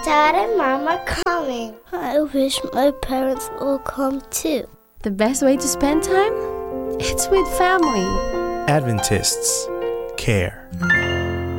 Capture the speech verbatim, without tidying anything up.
Dad and Mom are coming. I wish my parents will come too. The best way to spend time? It's with family. Adventists care.